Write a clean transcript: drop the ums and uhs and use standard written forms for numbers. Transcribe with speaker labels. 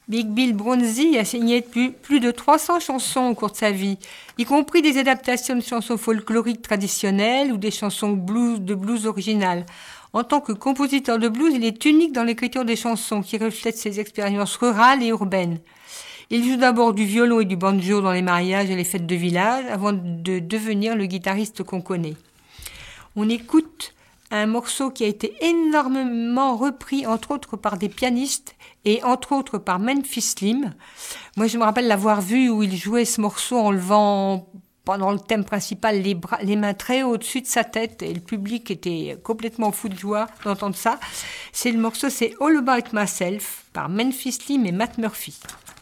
Speaker 1: Big Bill Bronzy a signé plus de 300 chansons au cours de sa vie, y compris des adaptations de chansons folkloriques traditionnelles ou des chansons de blues originales. En tant que compositeur de blues, il est unique dans l'écriture des chansons qui reflètent ses expériences rurales et urbaines. Il joue d'abord du violon et du banjo dans les mariages et les fêtes de village avant de devenir le guitariste qu'on connaît. On écoute un morceau qui a été énormément repris, entre autres par des pianistes et entre autres par Memphis Slim. Moi, je me rappelle l'avoir vu où il jouait ce morceau en levant, pendant le thème principal, les mains très au-dessus de sa tête, et le public était complètement fou de joie d'entendre ça. Le morceau, c'est All About Myself par Memphis Slim et Matt Murphy.